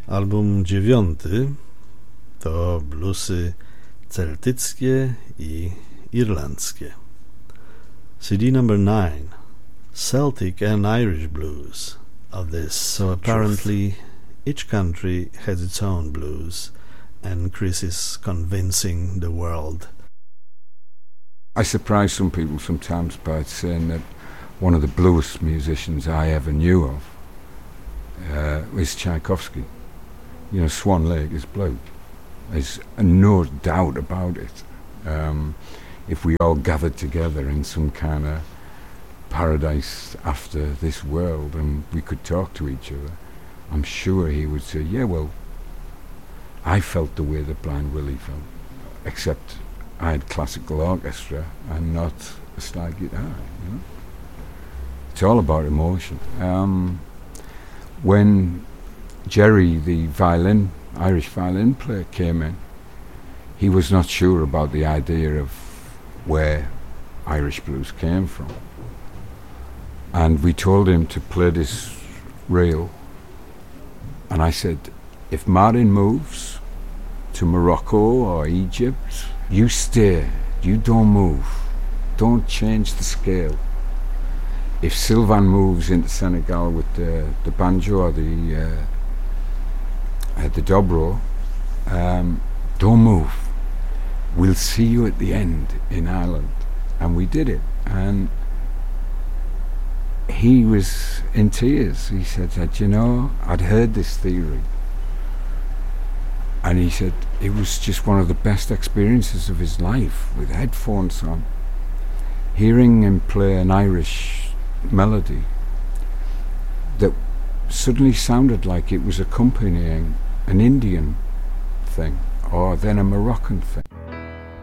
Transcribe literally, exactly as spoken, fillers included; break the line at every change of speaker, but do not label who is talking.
Album dziewiąty to bluesy celtyckie i irlandzkie. C D number nine, Celtic and Irish blues of this. So apparently each country has its own blues, and Chris is convincing the world.
I surprise some people sometimes by saying that one of the blues musicians I ever knew of uh, is Tchaikovsky. You know, Swan Lake is blue. There's no doubt about it. Um, if we all gathered together in some kind of paradise after this world and we could talk to each other, I'm sure he would say, yeah, well, I felt the way that Blind Willie felt, except I had classical orchestra and not a slide guitar, you know? It's all about emotion. Um, when Jerry, the violin, Irish violin player, came in, he was not sure about the idea of where Irish blues came from. And we told him to play this reel. And I said, if Martin moves to Morocco or Egypt, you stay, you don't move, don't change the scale. If Sylvan moves into Senegal with the, the banjo or the uh, uh, the dobro, um, don't move. We'll see you at the end in Ireland. And we did it. And he was in tears. He said that, you know, I'd heard this theory. And he said it was just one of the best experiences of his life, with headphones on, hearing him play an Irish melody that suddenly sounded like it was accompanying an Indian thing or then a Moroccan thing.